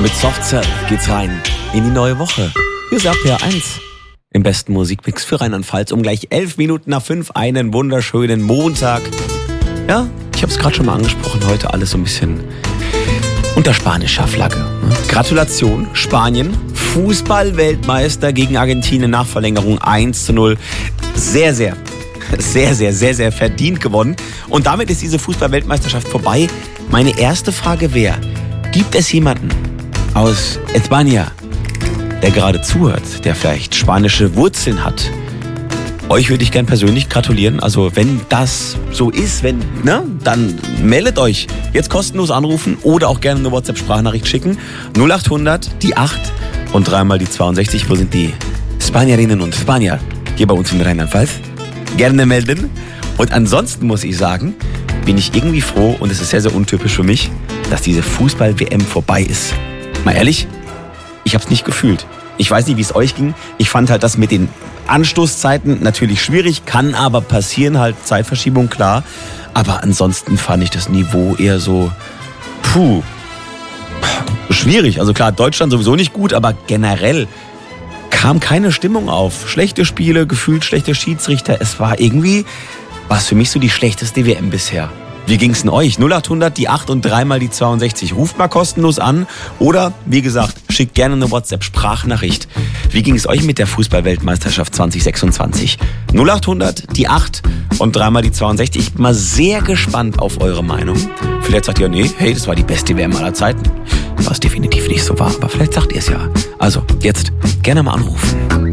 Mit Soft Cell geht's rein in die neue Woche. Hier ist RPR 1 im besten Musikmix für Rheinland-Pfalz um gleich 11 Minuten nach 5 einen wunderschönen Montag. Ja, ich habe es gerade schon mal angesprochen, heute alles so ein bisschen unter spanischer Flagge. Gratulation, Spanien, Fußball-Weltmeister gegen Argentinien nach Verlängerung 1:0. Sehr verdient gewonnen. Und damit ist diese Fußball-Weltmeisterschaft vorbei. Meine erste Frage wäre, gibt es jemanden aus España, der gerade zuhört, der vielleicht spanische Wurzeln hat? Euch würde ich gern persönlich gratulieren. Also wenn das so ist, dann meldet euch. Jetzt kostenlos anrufen oder auch gerne eine WhatsApp-Sprachnachricht schicken. 0800 die 8 und dreimal die 62. Wo sind die Spanierinnen und Spanier hier bei uns in Rheinland-Pfalz? Gerne melden. Und ansonsten muss ich sagen, bin ich irgendwie froh, und es ist sehr, sehr untypisch für mich, dass diese Fußball-WM vorbei ist. Mal ehrlich, ich habe es nicht gefühlt. Ich weiß nicht, wie es euch ging. Ich fand halt das mit den Anstoßzeiten natürlich schwierig, kann aber passieren, halt Zeitverschiebung, klar. Aber ansonsten fand ich das Niveau eher so, schwierig. Also klar, Deutschland sowieso nicht gut, aber generell kam keine Stimmung auf. Schlechte Spiele, gefühlt schlechte Schiedsrichter. Es war für mich so die schlechteste WM bisher. Wie ging's denn euch? 0800 die 8 und dreimal die 62. Ruft mal kostenlos an oder, wie gesagt, schickt gerne eine WhatsApp-Sprachnachricht. Wie ging es euch mit der Fußball-Weltmeisterschaft 2026? 0800 die 8 und dreimal die 62. Ich bin mal sehr gespannt auf eure Meinung. Vielleicht sagt ihr, das war die beste WM aller Zeiten. Was definitiv nicht so war, aber vielleicht sagt ihr es ja. Also, jetzt gerne mal anrufen.